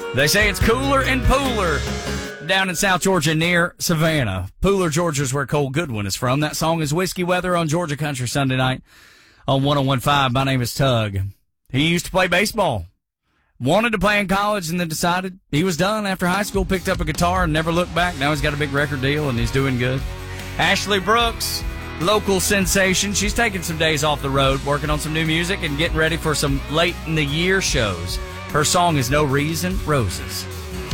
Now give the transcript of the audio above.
They say it's cooler and pooler down in South Georgia near Savannah. Pooler, Georgia is where Cole Goodwin is from. That song is Whiskey Weather on Georgia Country Sunday night on 101.5. My name is Tug. He used to play baseball. Wanted to play in college and then decided he was done after high school, picked up a guitar and never looked back. Now he's got a big record deal and he's doing good. Ashley Brooks, local sensation. She's taking some days off the road, working on some new music and getting ready for some late in the year shows. Her song is No Reason, Roses.